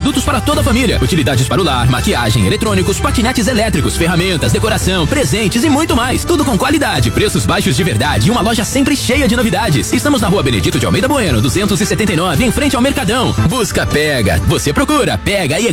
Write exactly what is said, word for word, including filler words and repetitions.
produtos para toda a família, utilidades para o lar, maquiagem, eletrônicos, patinetes elétricos, ferramentas, decoração, presentes e muito mais. Tudo com qualidade, preços baixos de verdade e uma loja sempre cheia de novidades. Estamos na Rua Benedito de Almeida Bueno, duzentos e setenta e nove, em frente ao Mercadão. Busca Pega. Você procura Pega e